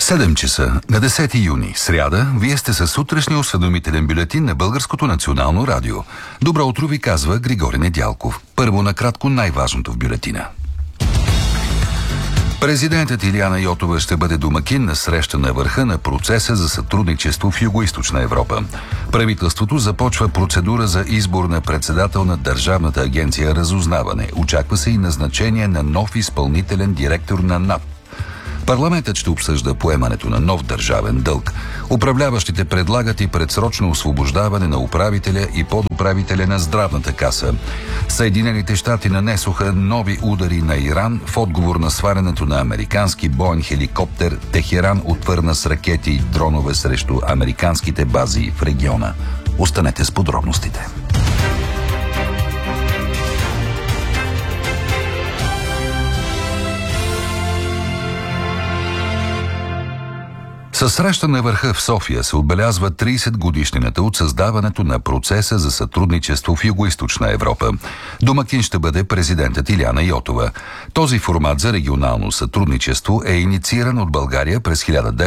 7 часа на 10 юни, сряда, вие сте със сутрешния осведомителен бюлетин на Българското национално радио. Добро утро ви казва Григорий Недялков. Първо накратко най-важното в бюлетина. Президентът Илияна Йотова ще бъде домакин на среща на върха на процеса за сътрудничество в Югоизточна Европа. Правителството започва процедура за избор на председател на Държавната агенция Разузнаване. Очаква се и назначение на нов изпълнителен директор на НАП. Парламентът ще обсъжда поемането на нов държавен дълг. Управляващите предлагат и предсрочно освобождаване на управителя и подуправителя на здравната каса. Съединените щати нанесоха нови удари на Иран в отговор на свалянето на американски боен хеликоптер. Техеран отвърна с ракети и дронове срещу американските бази в региона. Останете с подробностите. Със среща на върха в София се отбелязва 30 годишнината от създаването на процеса за сътрудничество в Югоизточна Европа. Домакин ще бъде президентът Илияна Йотова. Този формат за регионално сътрудничество е иницииран от България през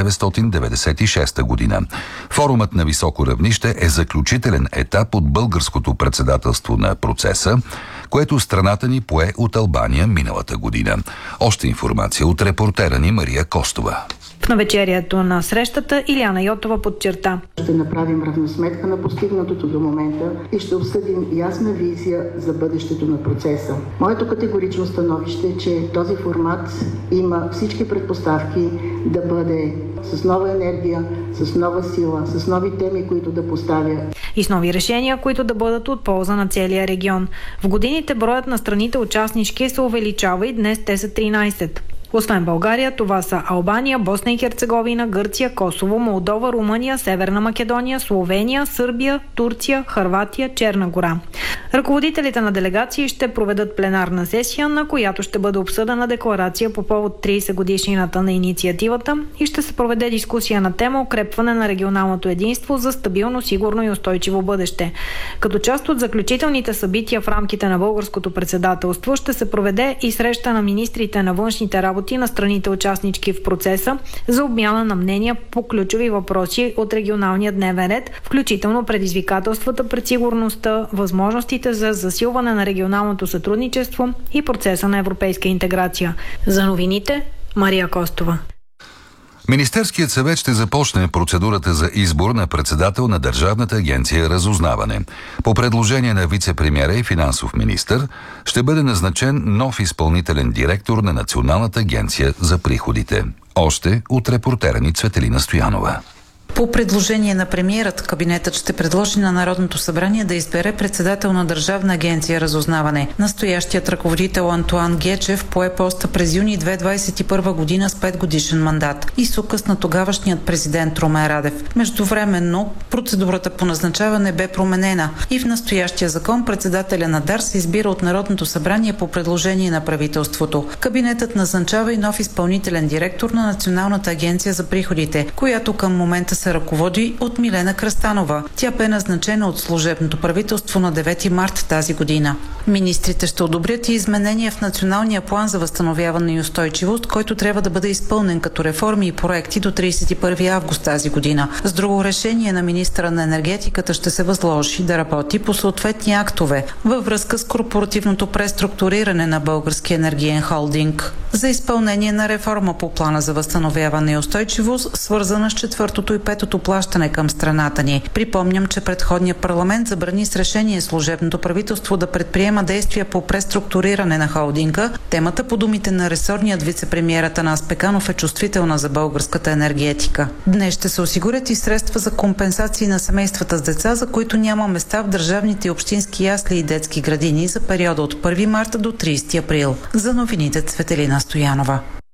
1996 година. Форумът на високо равнище е заключителен етап от българското председателство на процеса, което страната ни пое от Албания миналата година. Още информация от репортера ни Мария Костова. В навечерието на срещата Илияна Йотова подчерта: ще направим равносметка на постигнатото до момента и ще обсъдим ясна визия за бъдещето на процеса. Моето категорично становище е, че този формат има всички предпоставки да бъде с нова енергия, с нова сила, с нови теми, които да поставя. И с нови решения, които да бъдат от полза на целия регион. В годините броят на страните участнички се увеличава и днес те са 13. Освен България, това са Албания, Босна и Херцеговина, Гърция, Косово, Молдова, Румъния, Северна Македония, Словения, Сърбия, Турция, Хърватия, Черна гора. Ръководителите на делегации ще проведат пленарна сесия, на която ще бъде обсъдена декларация по повод 30 годишнината на инициативата и ще се проведе дискусия на тема укрепване на регионалното единство за стабилно, сигурно и устойчиво бъдеще. Като част от заключителните събития в рамките на българското председателство ще се проведе и среща на министрите на външните работи на страните участнички в процеса за обмяна на мнения по ключови въпроси от регионалния дневен ред, включително предизвикателствата пред сигурността, възможностите за засилване на регионалното сътрудничество и процеса на европейска интеграция. За новините, Мария Костова. Министерският съвет ще започне процедурата за избор на председател на Държавната агенция Разузнаване. По предложение на вице-премиера и финансов министър ще бъде назначен нов изпълнителен директор на Националната агенция за приходите. Още от репортера ни Цветелина Стоянова. По предложение на премиерът, кабинетът ще предложи на Народното събрание да избере председател на Държавна агенция Разузнаване. Настоящият ръководител Антоан Гечев пое поста през юни 2021 година с 5-годишен мандат и с указ на тогавашният президент Румен Радев. Междувременно процедурата по назначаване бе променена и в настоящия закон председателя на ДАР се избира от Народното събрание по предложение на правителството. Кабинетът назначава и нов изпълнителен директор на Националната агенция за приходите, която към момента се ръководи от Милена Кръстанова. Тя бе назначена от служебното правителство на 9 март тази година. Министрите ще одобрят и изменения в Националния план за възстановяване и устойчивост, който трябва да бъде изпълнен като реформи и проекти до 31 август тази година. С друго решение на министъра на енергетиката ще се възложи да работи по съответни актове във връзка с корпоративното преструктуриране на Българския енергиен холдинг. За изпълнение на реформа по плана за възстановяване и устойчивост, свързана с 4-то и 5-то плащане към страната ни. Припомням, че предходният парламент забрани с решение служебното правителство да предприема действия по преструктуриране на холдинга. Темата, по думите на ресорният вице-премиер Атанас Пеканов, е чувствителна за българската енергетика. Днес ще се осигурят и средства за компенсации на семействата с деца, за които няма места в държавните и общински ясли и детски градини за периода от 1 марта до 30 април. За новините Цветелина Стоянова.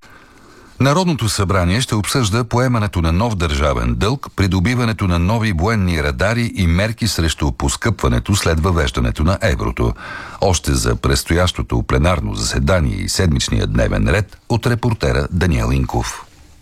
Народното събрание ще обсъжда поемането на нов държавен дълг, придобиването на нови военни радари и мерки срещу поскъпването след въвеждането на еврото. Още за предстоящото пленарно заседание и седмичния дневен ред от репортера Даниел Инков.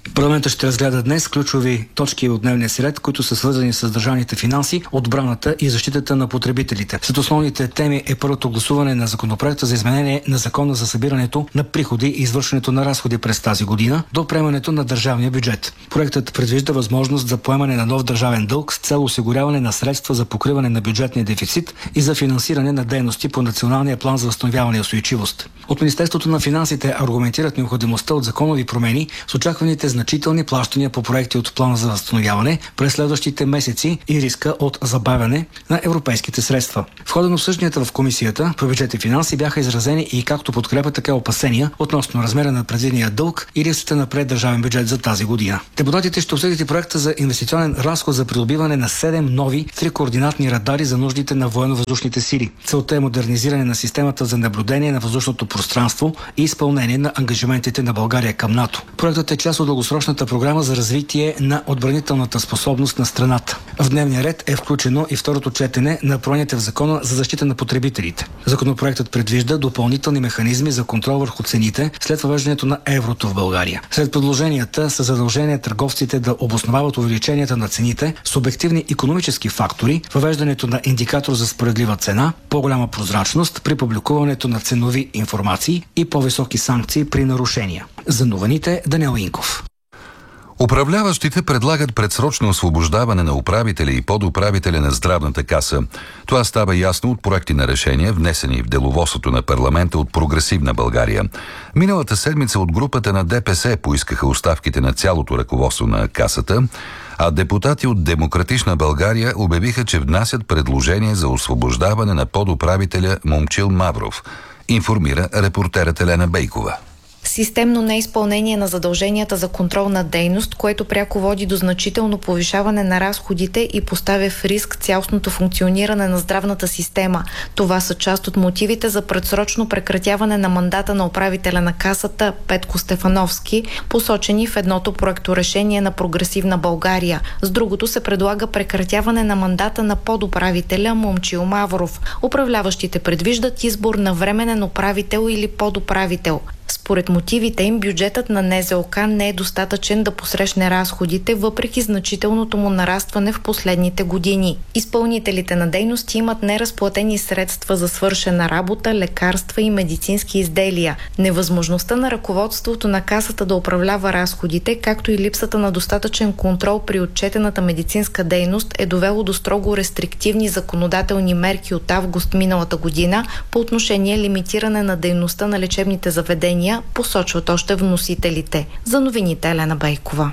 Парламентът ще разгледа днес ключови точки от дневния си ред, които са свързани с държавните финанси, отбраната и защитата на потребителите. Сред основните теми е първото гласуване на законопроекта за изменение на закона за събирането на приходи и извършването на разходи през тази година до приемането на държавния бюджет. Проектът предвижда възможност за поемане на нов държавен дълг с цел осигуряване на средства за покриване на бюджетния дефицит и за финансиране на дейности по Националния план за възстановяване и устойчивост. От Министерството на финансите аргументират необходимостта от законови промени с очакваните значителни плащания по проекти от плана за възстановяване през следващите месеци и риска от забавяне на европейските средства. В хода на обсъжданията в Комисията по бюджет и финанси бяха изразени и както подкрепа, така и опасения относно размера на предвидения дълг и липсата на преддържавен бюджет за тази година. Депутатите ще обсъдят и проекта за инвестиционен разход за придобиване на 7 нови 3-координатни радари за нуждите на военно-въздушните сили. Целта е модернизиране на системата за наблюдение на въздушното пространство и изпълнение на ангажиментите на България към НАТО. Проектът е част от дългосрочната програма за развитие на отбранителната способност на страната. В дневния ред е включено и второто четене на промените в закона за защита на потребителите. Законопроектът предвижда допълнителни механизми за контрол върху цените след въвеждането на еврото в България. Сред предложенията са задължение търговците да обосновават увеличенията на цените с обективни икономически фактори, въвеждането на индикатор за справедлива цена, по-голяма прозрачност при публикуването на ценови информации и по-високи санкции при нарушения. За новините Даниел Инков. Управляващите предлагат предсрочно освобождаване на управителя и подуправителя на Здравната каса. Това става ясно от проекти на решения, внесени в деловодството на парламента от Прогресивна България. Миналата седмица от групата на ДПС поискаха оставките на цялото ръководство на касата, а депутати от Демократична България обявиха, че внасят предложение за освобождаване на подуправителя Момчил Мавров, информира репортерът Елена Бейкова. Системно неизпълнение на задълженията за контролна дейност, което пряко води до значително повишаване на разходите и поставя в риск цялостното функциониране на здравната система. Това са част от мотивите за предсрочно прекратяване на мандата на управителя на касата Петко Стефановски, посочени в едното проекторешение на Прогресивна България. С другото се предлага прекратяване на мандата на подуправителя Момчил Мавров. Управляващите предвиждат избор на временен управител или подуправител. Според мотивите им, бюджетът на НЗОК не е достатъчен да посрещне разходите, въпреки значителното му нарастване в последните години. Изпълнителите на дейности имат неразплатени средства за свършена работа, лекарства и медицински изделия. Невъзможността на ръководството на касата да управлява разходите, както и липсата на достатъчен контрол при отчетената медицинска дейност е довело до строго рестриктивни законодателни мерки от август миналата година по отношение лимитиране на дейността на лечебните заведения, посочват още вносителите. За новините Елена Бейкова.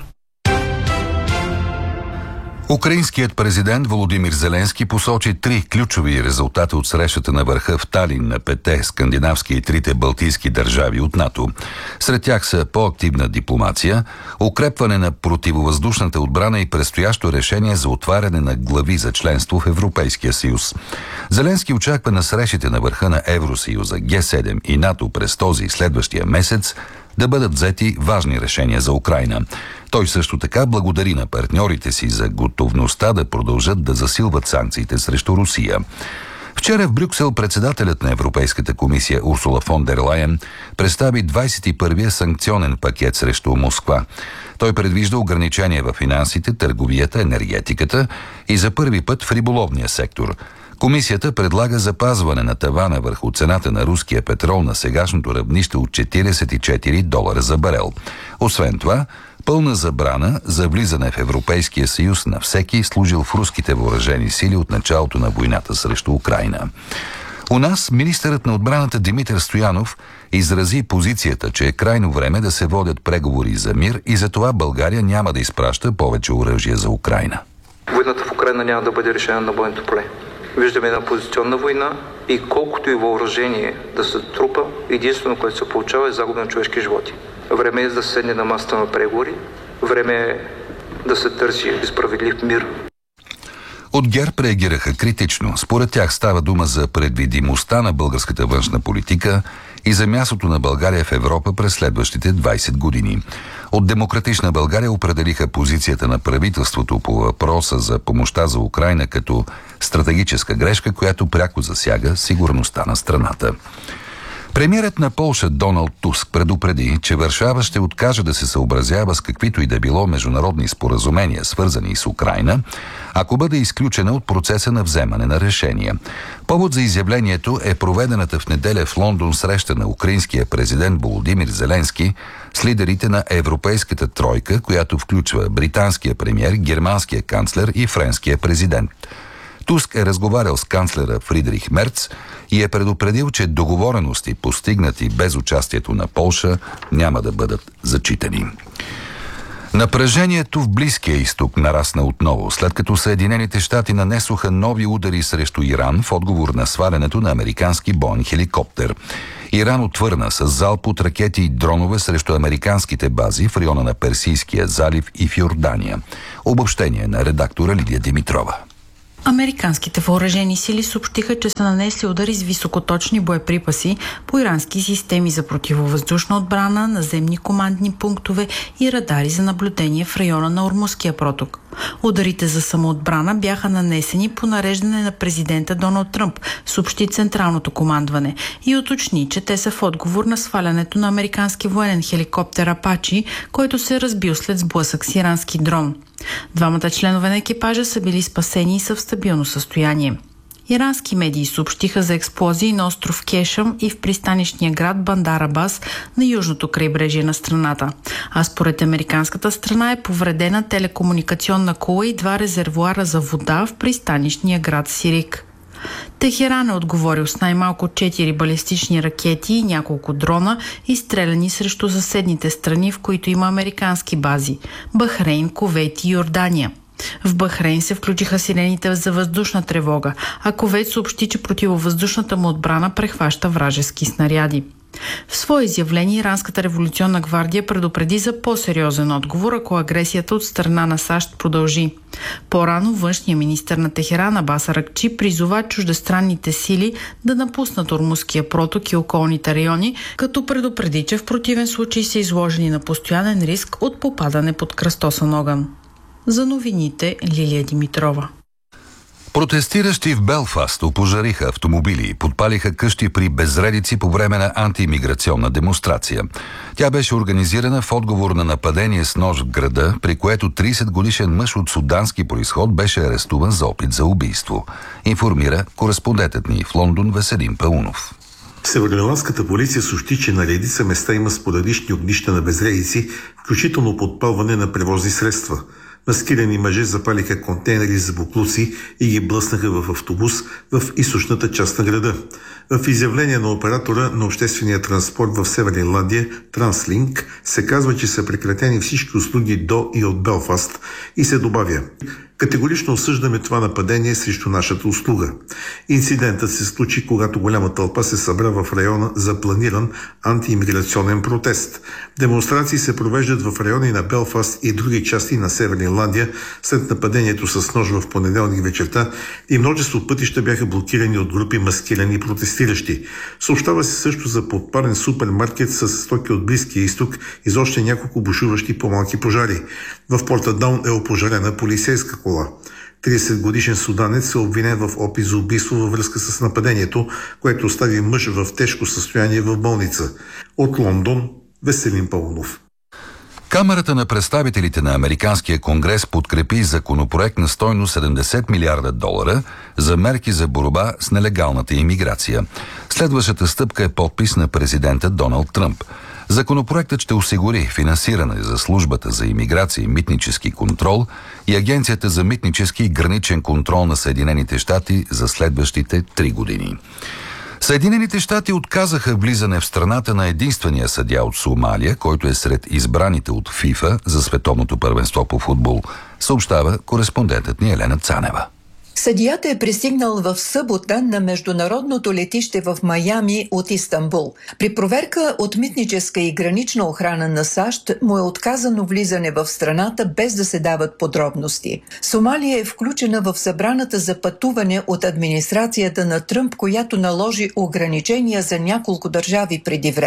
Украинският президент Володимир Зеленски посочи 3 ключови резултати от срещата на върха в Талин на 5 скандинавски и 3 балтийски държави от НАТО. Сред тях са по-активна дипломация, укрепване на противовъздушната отбрана и предстоящо решение за отваряне на глави за членство в Европейския съюз. Зеленски очаква на срещите на върха на Евросъюза, Г7 и НАТО през този и следващия месец да бъдат взети важни решения за Украйна. Той също така благодари на партньорите си за готовността да продължат да засилват санкциите срещу Русия. Вчера в Брюксел председателят на Европейската комисия Урсула фон дер Лайен представи 21-я санкционен пакет срещу Москва. Той предвижда ограничения в финансите, търговията, енергетиката и за първи път в риболовния сектор. Комисията предлага запазване на тавана върху цената на руския петрол на сегашното равнище от $44 за барел. Освен това, пълна забрана за влизане в Европейския съюз на всеки служил в руските въоръжени сили от началото на войната срещу Украйна. У нас министърът на отбраната Димитър Стоянов изрази позицията, че е крайно време да се водят преговори за мир и затова България няма да изпраща повече оръжие за Украйна. Войната в Украйна няма да бъде решена на бойното поле. Виждаме една позиционна война и колкото и въоръжение да се трупа, единствено, което се получава е загуба на човешки животи. Време е да се седне на масата на преговори, време е да се търси справедлив мир. От ГЕРБ реагираха критично. Според тях става дума за предвидимостта на българската външна политика и за мястото на България в Европа през следващите 20 години. От Демократична България определиха позицията на правителството по въпроса за помощта за Украйна като стратегическа грешка, която пряко засяга сигурността на страната. Премиерът на Полша Доналд Туск предупреди, че Варшава ще откаже да се съобразява с каквито и да било международни споразумения, свързани с Украйна, ако бъде изключена от процеса на вземане на решения. Повод за изявлението е проведената в неделя в Лондон среща на украинския президент Володимир Зеленски с лидерите на Европейската тройка, която включва британския премиер, германския канцлер и френския президент. Туск е разговарял с канцлера Фридрих Мерц и е предупредил, че договорености, постигнати без участието на Полша, няма да бъдат зачитани. Напрежението в Близкия изток нарасна отново, след като Съединените щати нанесоха нови удари срещу Иран в отговор на свалянето на американски боен хеликоптер. Иран отвърна с залп от ракети и дронове срещу американските бази в района на Персийския залив и в Йордания. Обобщение на редактора Лидия Димитрова. Американските въоръжени сили съобщиха, че са нанесли удари с високоточни боеприпаси по ирански системи за противовъздушна отбрана, наземни командни пунктове и радари за наблюдение в района на Ормузския проток. Ударите за самоотбрана бяха нанесени по нареждане на президента Доналд Тръмп, съобщи Централното командване и уточни, че те са в отговор на свалянето на американски военен хеликоптер Апачи, който се разбил след сблъсък с ирански дрон. Двамата членове на екипажа са били спасени и са в стабилно състояние. Ирански медии съобщиха за експлозии на остров Кешъм и в пристанищния град Бандар Абас на южното крайбрежие на страната. А според американската страна е повредена телекомуникационна кула и 2 резервоара за вода в пристанищния град Сирик. Техеран е отговорил с най-малко 4 балистични ракети и няколко дрона, изстреляни срещу съседните страни, в които има американски бази – Бахрейн, Кувейт и Йордания. В Бахрейн се включиха сирените за въздушна тревога, а Кувейт съобщи, че противовъздушната му отбрана прехваща вражески снаряди. В свое изявление Иранската революционна гвардия предупреди за по-сериозен отговор, ако агресията от страна на САЩ продължи. По-рано външният министър на Техеран Абас Аракчи призова чуждестранните сили да напуснат Ормузския проток и околните райони, като предупреди, че в противен случай са изложени на постоянен риск от попадане под кръстосан огън. За новините Лилия Димитрова. Протестиращи в Белфаст опожариха автомобили и подпалиха къщи при безредици по време на антиимиграционна демонстрация. Тя беше организирана в отговор на нападение с нож в града, при което 30-годишен мъж от судански произход беше арестуван за опит за убийство. Информира кореспондентът ни в Лондон Веселин Паунов. Североирландската полиция съобщи, че на редица места има спорадични огнища на безредици, включително подпалване на превозни средства. Маскирани мъже запалиха контейнери за боклуци и ги блъснаха в автобус в източната част на града. В изявление на оператора на обществения транспорт в Северна Ирландия, Транслинк, се казва, че са прекратени всички услуги до и от Белфаст и се добавя: категорично осъждаме това нападение срещу нашата услуга. Инцидентът се случи, когато голяма тълпа се събра в района за планиран антиимиграционен протест. Демонстрации се провеждат в райони на Белфаст и други части на Северна Ирландия след нападението с нож в понеделник вечерта и множество пътища бяха блокирани от групи маскирани протестиращи. Съобщава се също за подпален супермаркет с стоки от Близкия изток и за още няколко бушуващи по-малки пожари. В Портадаун е опожарена полицейска кола. 30-годишен суданец е обвинен в опит за убийство във връзка с нападението, което остави мъж в тежко състояние в болница. От Лондон, Веселин Паунов. Камарата на представителите на Американския конгрес подкрепи законопроект на стойност $70 милиарда за мерки за борба с нелегалната имиграция. Следващата стъпка е подпис на президента Доналд Тръмп. Законопроектът ще осигури финансиране за службата за имиграция и митнически контрол и Агенцията за митнически и граничен контрол на Съединените щати за следващите 3 години. Съединените щати отказаха влизане в страната на единствения съдия от Сомалия, който е сред избраните от ФИФА за световното първенство по футбол, съобщава кореспондентът ни Елена Цанева. Съдията е пристигнал в събота на международното летище в Майами от Истанбул. При проверка от митническа и гранична охрана на САЩ му е отказано влизане в страната без да се дават подробности. Сомалия е включена в забраната за пътуване от администрацията на Тръмп, която наложи ограничения за няколко държави преди време.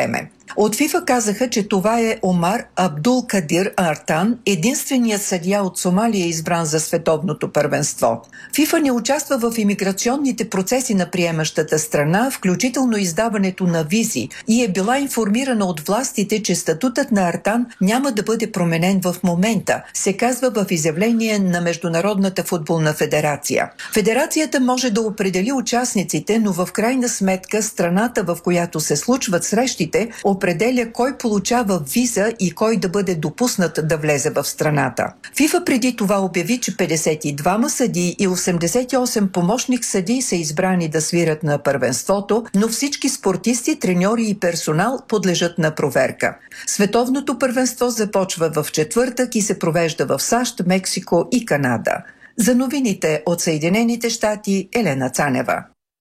От ФИФА казаха, че това е Омар Абдул Кадир Артан, единственият съдия от Сомалия, избран за световното първенство. ФИФА не участва в имиграционните процеси на приемащата страна, включително издаването на визи, и е била информирана от властите, че статутът на Артан няма да бъде променен в момента, се казва в изявление на Международната футболна федерация. Федерацията може да определи участниците, но в крайна сметка страната, в която се случват срещите, определя кой получава виза и кой да бъде допуснат да влезе в страната. ФИФА преди това обяви, че 52 съдии и 88 помощник съдии са избрани да свирят на първенството, но всички спортисти, треньори и персонал подлежат на проверка. Световното първенство започва в четвъртък и се провежда в САЩ, Мексико и Канада. За новините от Съединените щати, Елена Цанева.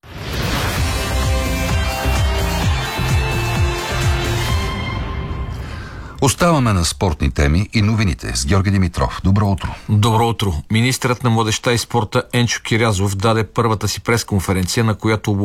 Оставаме на спортни теми и новините с Георги Димитров. Добро утро. Добро утро. Министърът на младежта и спорта Енчо Кирязов даде първата си пресконференция, на която